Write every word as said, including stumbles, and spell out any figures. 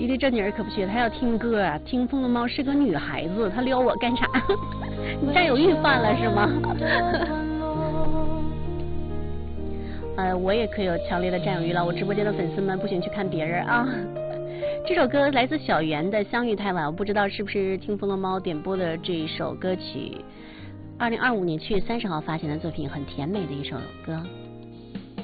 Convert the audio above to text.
迪丽这女儿可不去，她要听歌啊，听风的猫是个女孩子，她撩我干啥？你占有欲犯了是吗？呃，我也可以有强烈的占有欲了，我直播间的粉丝们不许去看别人啊。这首歌来自小圆的《相遇太晚》，我不知道是不是听风的猫点播的这一首歌曲。二零二五年七月三十号发行的作品，很甜美的一首歌。